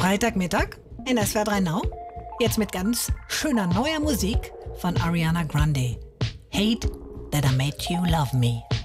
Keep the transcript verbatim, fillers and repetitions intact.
Freitagmittag in S W R drei Now. Jetzt mit ganz schöner neuer Musik von Ariana Grande. Hate That I Made You Love Me.